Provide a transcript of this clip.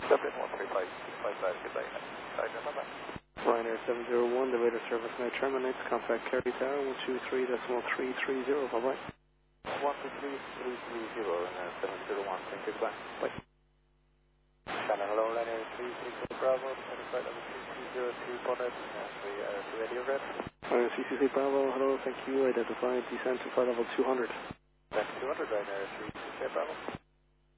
Dublin 135, goodbye. Bye-bye. Ryanair 701, the radar service now terminates. Contact Kerry Tower 123.330. Bye-bye. 123.330, Ryanair 701, thank you, goodbye. Bye. Channel, hello, Ryanair 336 Bravo, flight level 2202 Bonnet, and we are ready to red. Ryanair CCC Bravo, hello, thank you. Identify descent to flight level 200. Then 200, Ryanair 336 Bravo.